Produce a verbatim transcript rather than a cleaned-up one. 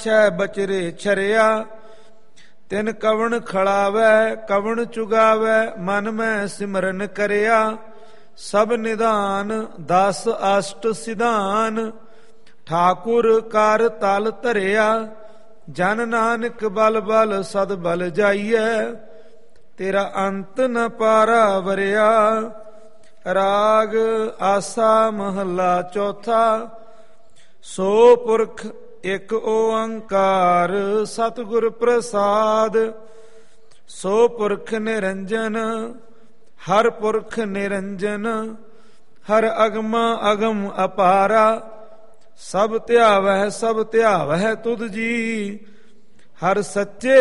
ਛੈ ਬਚਰੇ ਛਰਿਆ, ਤਿਨ ਕਵਣ ਖੜਾਵੈ ਕਵਣ ਚੁਗਾਵੈ, ਮਨ ਮੈਂ ਸਿਮਰਨ ਕਰਿਆ, ਸਭ ਨਿਧਾਨ ਦਸ ਅਸ਼ਟ ਸਿਧਾਨ, ਠਾਕੁਰ ਕਰ ਤਲ ਧਰਿਆ, ਜਨ ਨਾਨਕ ਬਲ ਬਲ ਸਦ ਬਲ ਜਾਈਐ, ਤੇਰਾ ਅੰਤ ਨ ਪਾਰਾ ਵਰਿਆ। ਰਾਗ ਆਸਾ ਮਹੱਲਾ ਚੌਥਾ। ਸੋ ਪੁਰਖ ਇਕ ਓੰਕਾਰ, ਸਤਿਗੁਰ ਪ੍ਰਸਾਦ, ਸੋ ਪੁਰਖ ਨਿਰੰਜਨ, ਹਰ ਪੁਰਖ ਨਿਰੰਜਨ, ਹਰ ਅਗਮਾ ਅਗਮ ਅਪਾਰਾ, ਸਭ ਧਿਆਵਹਿ ਸਭ ਧਿਆਵਹਿ ਤੁਧ ਜੀ, ਹਰ ਸੱਚੇ